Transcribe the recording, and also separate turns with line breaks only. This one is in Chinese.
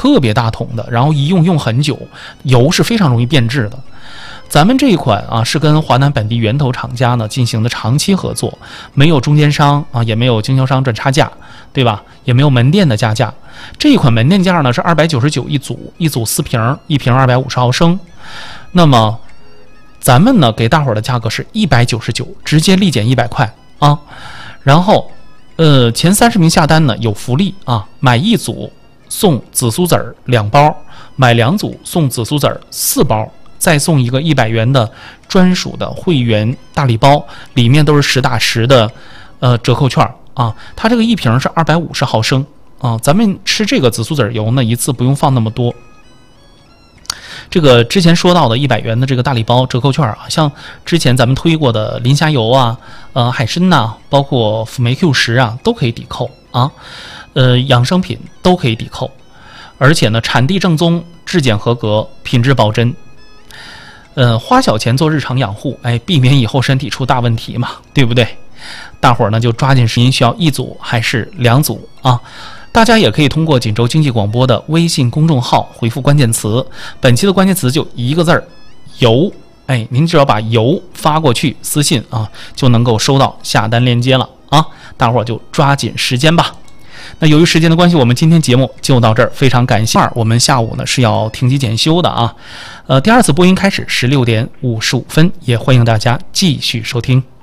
特别大桶的，然后一用很久，油是非常容易变质的。咱们这一款啊是跟华南本地源头厂家呢进行的长期合作，没有中间商啊，也没有经销商赚差价，对吧？也没有门店的加价。这一款门店价呢是299一组，一组4瓶，一瓶250毫升。那么咱们呢给大伙儿的价格是199，直接立减100块啊。然后前30名下单呢有福利啊，买1组送紫苏籽儿2包，买2组送紫苏籽儿4包。再送一个100元的专属的会员大礼包，里面都是实打实的折扣券啊。它这个一瓶是250毫升啊，咱们吃这个紫苏籽油呢，一次不用放那么多。这个之前说到的100元的这个大礼包折扣券啊，像之前咱们推过的磷虾油啊、海参呐、包括辅酶 Q10啊，都可以抵扣啊。养生品都可以抵扣，而且呢，产地正宗，质检合格，品质保真。花小钱做日常养护，避免以后身体出大问题嘛，对不对？大伙儿呢就抓紧时间，需要1组还是2组啊？大家也可以通过锦州经济广播的微信公众号回复关键词，本期的关键词就1个字儿，油。您只要把油发过去，私信啊，就能够收到下单链接了啊！大伙儿就抓紧时间吧。那由于时间的关系，我们今天节目就到这儿，非常感谢。我们下午呢是要停机检修的啊。第2次播音开始16点55分，也欢迎大家继续收听。